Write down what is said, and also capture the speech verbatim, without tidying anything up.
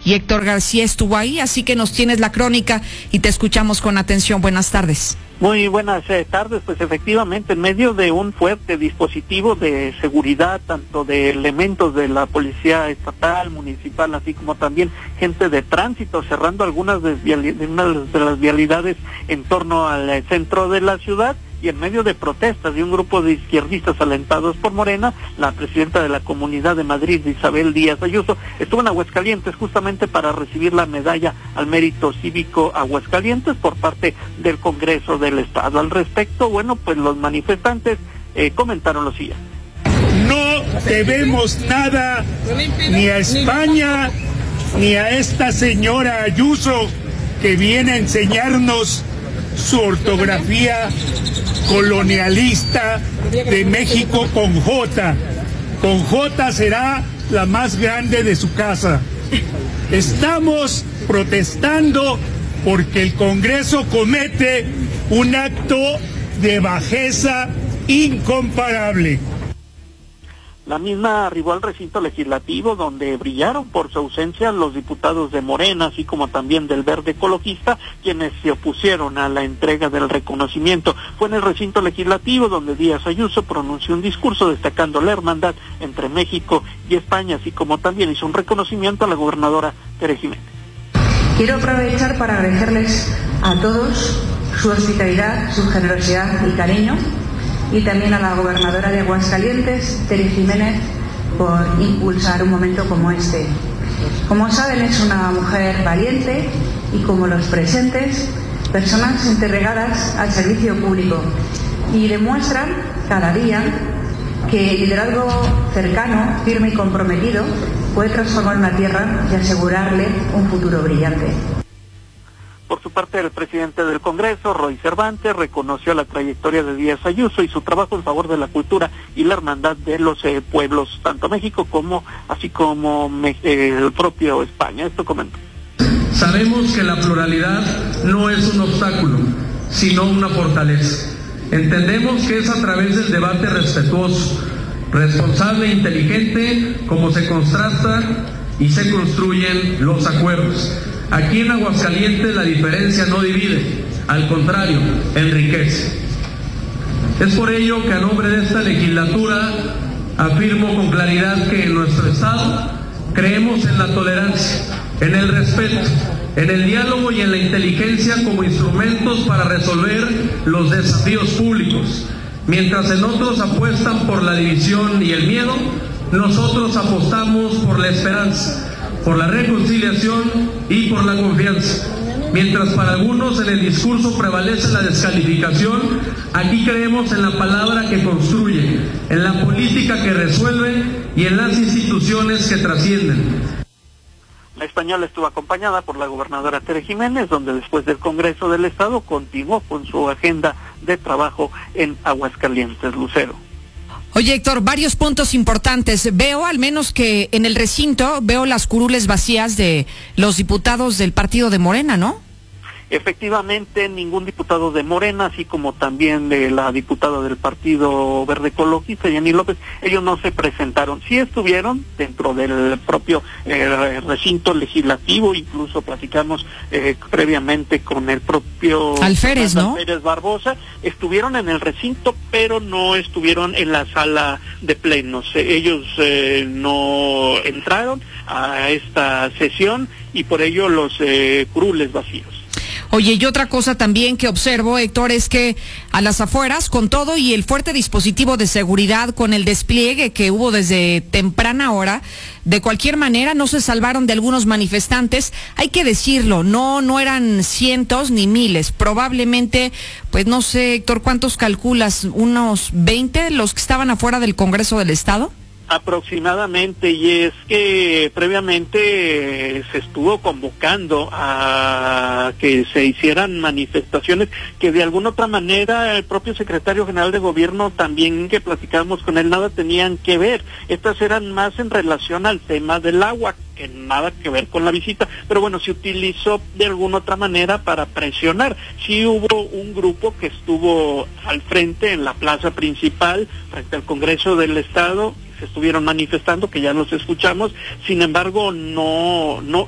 y Héctor García estuvo ahí, así que nos tienes la crónica y te escuchamos con atención. Buenas tardes. Muy buenas eh, tardes, pues efectivamente en medio de un fuerte dispositivo de seguridad, tanto de elementos de la policía estatal, municipal, así como también gente de tránsito, cerrando algunas de, de, unas de las vialidades en torno al eh, centro de la ciudad, y en medio de protestas de un grupo de izquierdistas alentados por Morena, la presidenta de la Comunidad de Madrid, Isabel Díaz Ayuso, estuvo en Aguascalientes justamente para recibir la medalla al mérito cívico Aguascalientes por parte del Congreso del Estado. Al respecto, bueno, pues los manifestantes eh, comentaron lo siguiente. No debemos nada ni a España ni a esta señora Ayuso que viene a enseñarnos su ortografía colonialista de México con J. Con J será la más grande de su casa. Estamos protestando porque el Congreso comete un acto de bajeza incomparable. La misma arribó al recinto legislativo, donde brillaron por su ausencia los diputados de Morena, así como también del Verde Ecologista, quienes se opusieron a la entrega del reconocimiento. Fue en el recinto legislativo donde Díaz Ayuso pronunció un discurso destacando la hermandad entre México y España, así como también hizo un reconocimiento a la gobernadora Tere Jiménez. Quiero aprovechar para agradecerles a todos su hospitalidad, su generosidad y cariño, y también a la gobernadora de Aguascalientes, Tere Jiménez, por impulsar un momento como este. Como saben, es una mujer valiente y, como los presentes, personas entregadas al servicio público, y demuestran cada día que el liderazgo cercano, firme y comprometido puede transformar una tierra y asegurarle un futuro brillante. Por su parte, el presidente del Congreso, Roy Cervantes, reconoció la trayectoria de Díaz Ayuso y su trabajo en favor de la cultura y la hermandad de los eh, pueblos, tanto México como, así como eh, el propio España. Esto comentó. Sabemos que la pluralidad no es un obstáculo, sino una fortaleza. Entendemos que es a través del debate respetuoso, responsable e inteligente como se contrasta y se construyen los acuerdos. Aquí en Aguascalientes la diferencia no divide, al contrario, enriquece. Es por ello que a nombre de esta legislatura afirmo con claridad que en nuestro Estado creemos en la tolerancia, en el respeto, en el diálogo y en la inteligencia como instrumentos para resolver los desafíos públicos. Mientras en otros apuestan por la división y el miedo, nosotros apostamos por la esperanza, por la reconciliación y por la confianza. Mientras para algunos en el discurso prevalece la descalificación, aquí creemos en la palabra que construye, en la política que resuelve y en las instituciones que trascienden. La española estuvo acompañada por la gobernadora Tere Jiménez, donde después del Congreso del Estado continuó con su agenda de trabajo en Aguascalientes. Lucero. Oye, Héctor, varios puntos importantes. Veo al menos que en el recinto veo las curules vacías de los diputados del partido de Morena, ¿no? Efectivamente, ningún diputado de Morena, así como también de la diputada del Partido Verde Ecologista, Yanni López, ellos no se presentaron. Sí estuvieron dentro del propio eh, recinto legislativo, incluso platicamos eh, previamente con el propio Alférez, ¿no? Alférez Barbosa, estuvieron en el recinto, pero no estuvieron en la sala de plenos. Ellos eh, no entraron a esta sesión y por ello los eh, curules vacíos. Oye, y otra cosa también que observo, Héctor, es que a las afueras, con todo y el fuerte dispositivo de seguridad, con el despliegue que hubo desde temprana hora, de cualquier manera no se salvaron de algunos manifestantes. Hay que decirlo, no, no eran cientos ni miles, probablemente, pues no sé, Héctor, ¿cuántos calculas? ¿Unos veinte los que estaban afuera del Congreso del Estado? Aproximadamente, y es que previamente eh, se estuvo convocando a que se hicieran manifestaciones que de alguna otra manera el propio secretario general de gobierno también, que platicábamos con él, nada tenían que ver. Estas eran más en relación al tema del agua, que nada que ver con la visita, pero bueno, se utilizó de alguna otra manera para presionar. Sí hubo un grupo que estuvo al frente en la plaza principal, frente al Congreso del Estado, se estuvieron manifestando, que ya los escuchamos. Sin embargo, no no